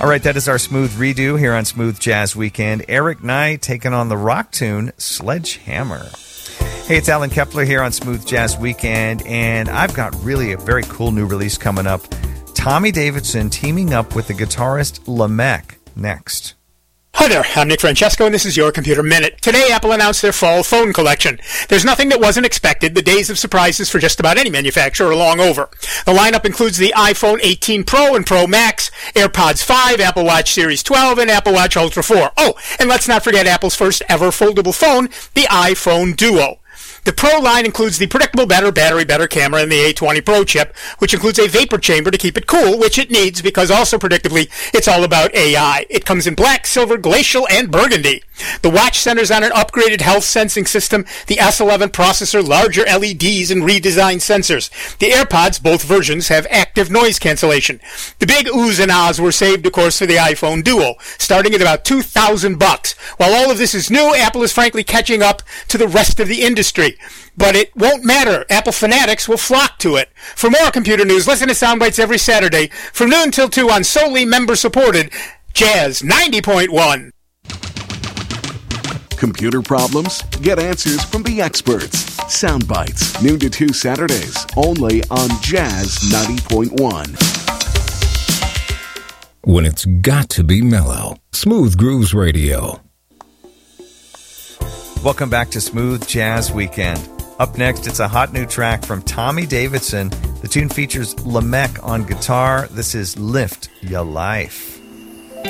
All right, that is our smooth redo here on Smooth Jazz Weekend. Eric Knight taking on the rock tune Sledgehammer. Hey, it's Alan Kepler here on Smooth Jazz Weekend, and I've got really a very cool new release coming up. Tommy Davidson teaming up with the guitarist Lamech next. Hi there, I'm Nick Francesco, and this is Your Computer Minute. Today, Apple announced their fall phone collection. There's nothing that wasn't expected. The days of surprises for just about any manufacturer are long over. The lineup includes the iPhone 18 Pro and Pro Max, AirPods 5, Apple Watch Series 12, and Apple Watch Ultra 4. Oh, and let's not forget Apple's first ever foldable phone, the iPhone Duo. The Pro line includes the predictable better battery, better camera, and the A20 Pro chip, which includes a vapor chamber to keep it cool, which it needs because also predictably, it's all about AI. It comes in black, silver, glacial, and burgundy. The watch centers on an upgraded health sensing system, the S11 processor, larger LEDs, and redesigned sensors. The AirPods, both versions, have active noise cancellation. The big oohs and ahs were saved, of course, for the iPhone Duo, starting at about $2,000. While all of this is new, Apple is frankly catching up to the rest of the industry. But it won't matter. Apple fanatics will flock to it. For more computer news, listen to Soundbites every Saturday from noon till 2 on solely member-supported Jazz 90.1. Computer problems? Get answers from the experts. Soundbites, noon to 2 Saturdays, only on Jazz 90.1. When it's got to be mellow, Smooth Grooves Radio. Welcome back to Smooth Jazz Weekend. Up next, it's a hot new track from Tommy Davidson. The tune features Lamech on guitar. This is Lift Ya Life.